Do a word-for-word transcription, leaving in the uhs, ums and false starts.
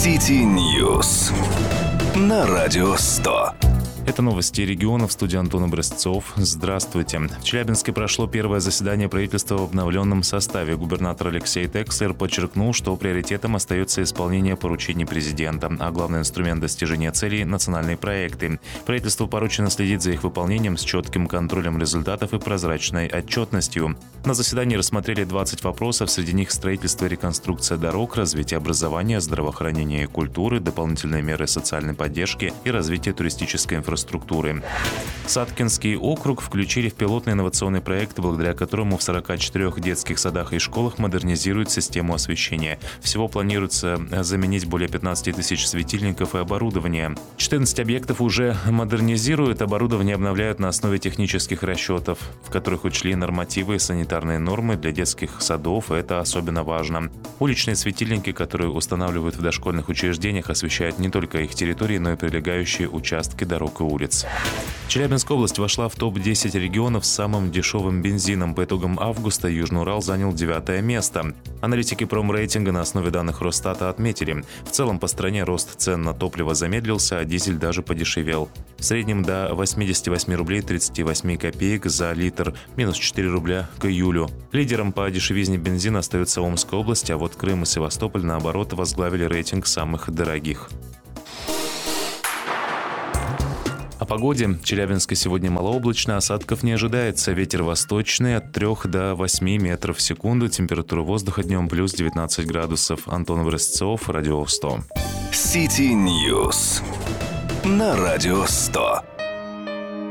City News на Радио сто. Это новости региона, в студии Антон Образцов. Здравствуйте. В Челябинске прошло первое заседание правительства в обновленном составе. Губернатор Алексей Текслер подчеркнул, что приоритетом остается исполнение поручений президента, а главный инструмент достижения целей – национальные проекты. Правительству поручено следить за их выполнением с четким контролем результатов и прозрачной отчетностью. На заседании рассмотрели двадцать вопросов, среди них строительство и реконструкция дорог, развитие образования, здравоохранения и культуры, дополнительные меры социальной поддержки и развитие туристической инфраструктуры. инфраструктуры. Саткинский округ включили в пилотный инновационный проект, благодаря которому в сорока четырёх детских садах и школах модернизируют систему освещения. Всего планируется заменить более пятнадцати тысяч светильников и оборудования. четырнадцать объектов уже модернизируют, оборудование обновляют на основе технических расчетов, в которых учли нормативы и санитарные нормы для детских садов, и это особенно важно. Уличные светильники, которые устанавливают в дошкольных учреждениях, освещают не только их территории, но и прилегающие участки дорог и улиц. Челябинская область вошла в топ десять регионов с самым дешевым бензином. По итогам августа Южный Урал занял девятое место. Аналитики промрейтинга на основе данных Росстата отметили, в целом по стране рост цен на топливо замедлился, а дизель даже подешевел. В среднем до восьмидесяти восьми рублей тридцати восьми копеек за литр, минус четыре рубля к июлю. Лидером по дешевизне бензина остается Омская область, а вот Крым и Севастополь, наоборот, возглавили рейтинг самых дорогих. О погоде. В Челябинске сегодня малооблачно, осадков не ожидается. Ветер восточный от трёх до восьми метров в секунду. Температура воздуха днем плюс девятнадцать градусов. Антон Образцов, Радио сто. City News на Радио сто.